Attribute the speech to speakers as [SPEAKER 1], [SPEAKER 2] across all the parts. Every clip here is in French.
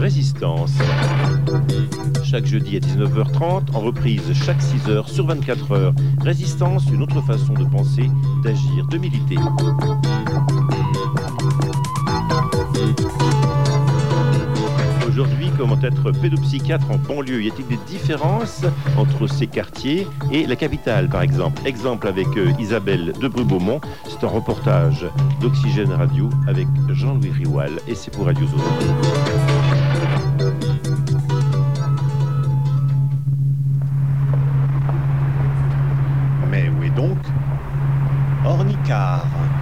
[SPEAKER 1] Résistance. Chaque jeudi à 19h30, en reprise chaque 6h sur 24 heures. Résistance, une autre façon de penser, d'agir, de militer. Aujourd'hui, comment être pédopsychiatre en banlieue? Y a-t-il des différences entre ces quartiers et la capitale, par exemple? Exemple avec Isabelle de Brue-Beaumont. C'est un reportage d'Oxygène Radio avec Jean-Louis Rioual et c'est pour Radio Zone.
[SPEAKER 2] Mais où est donc Ornicard?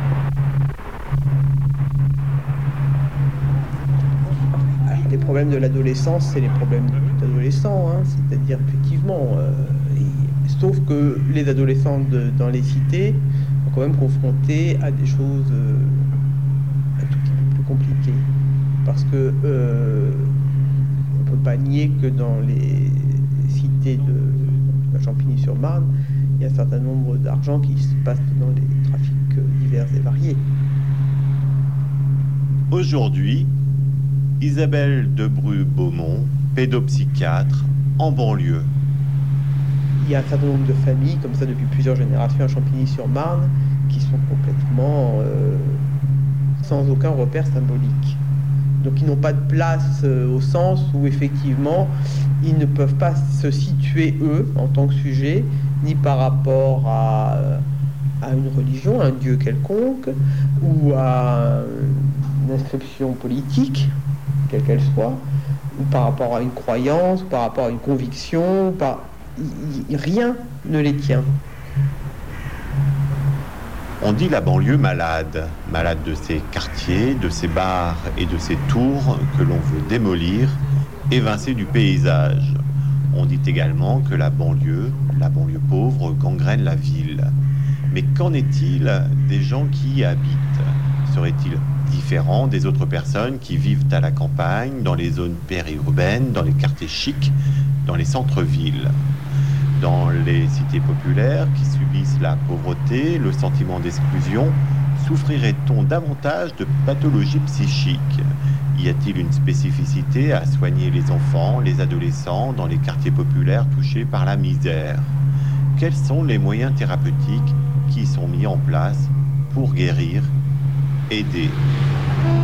[SPEAKER 3] Les problèmes de l'adolescence, c'est les problèmes de tout adolescent, hein. C'est-à-dire effectivement, sauf que les adolescents dans les cités sont quand même confrontés à des choses un tout petit peu plus compliquées. Parce que on ne peut pas nier que dans les cités de Champigny-sur-Marne, il y a un certain nombre d'argent qui se passe dans les trafics divers et variés.
[SPEAKER 2] Aujourd'hui, Isabelle de Brue-Beaumont, pédopsychiatre en banlieue.
[SPEAKER 3] Il y a un certain nombre de familles, comme ça depuis plusieurs générations à Champigny-sur-Marne, qui sont complètement sans aucun repère symbolique. Donc ils n'ont pas de place au sens où effectivement ils ne peuvent pas se situer eux en tant que sujet, ni par rapport à une religion, à un dieu quelconque, ou à une inscription politique, quelle qu'elle soit, ou par rapport à une croyance, ou par rapport à une conviction, rien ne les tient.
[SPEAKER 2] On dit la banlieue malade, malade de ses quartiers, de ses bars et de ses tours que l'on veut démolir, évincés du paysage. On dit également que la banlieue pauvre, gangrène la ville. Mais qu'en est-il des gens qui y habitent? Seraient-ils différents des autres personnes qui vivent à la campagne, dans les zones périurbaines, dans les quartiers chics, dans les centres-villes? Dans les cités populaires qui subissent la pauvreté, le sentiment d'exclusion, souffrirait-on davantage de pathologies psychiques? Y a-t-il une spécificité à soigner les enfants, les adolescents dans les quartiers populaires touchés par la misère? Quels sont les moyens thérapeutiques qui sont mis en place pour guérir, aider